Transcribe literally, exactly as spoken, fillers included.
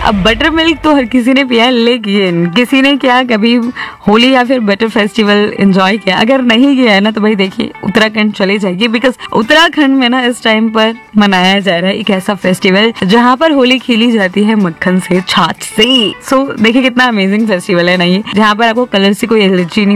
अब butter milk तो हर किसी ने पिया है, लेकिन किसी ने क्या कभी होली या फिर बटर फेस्टिवल एंजॉय किया? अगर नहीं किया है ना तो भाई देखिए उत्तराखंड चले जाइए, बिकॉज उत्तराखंड में ना इस टाइम पर मनाया जा रहा है एक ऐसा फेस्टिवल जहाँ पर होली खेली जाती है मक्खन से, छाछ से। सो so, देखिए कितना अमेजिंग फेस्टिवल है ना ये, जहाँ पर आपको कलर से कोई एलर्जी नहीं